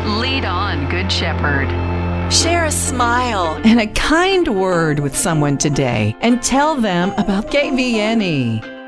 Lead on, Good Shepherd. Share a smile and a kind word with someone today and tell them about KVNE.